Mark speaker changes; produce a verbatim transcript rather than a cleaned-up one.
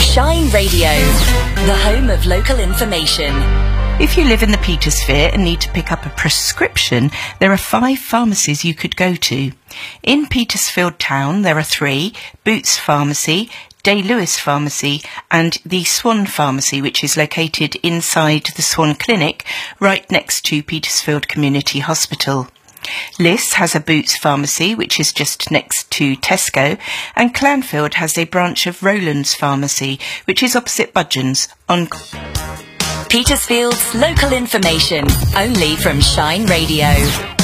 Speaker 1: Shine Radio, the home of local information.
Speaker 2: If you live in the Petersphere and need to pick up a prescription, there are five pharmacies you could go to. In Petersfield Town, there are three: Boots Pharmacy, Day Lewis Pharmacy and the Swan Pharmacy, which is located inside the Swan Clinic, right next to Petersfield Community Hospital. Liss has a Boots Pharmacy, which is just next to Tesco, and Clanfield has a branch of Rowlands Pharmacy, which is opposite Budgeons on...
Speaker 1: Petersfield's local information, only from Shine Radio.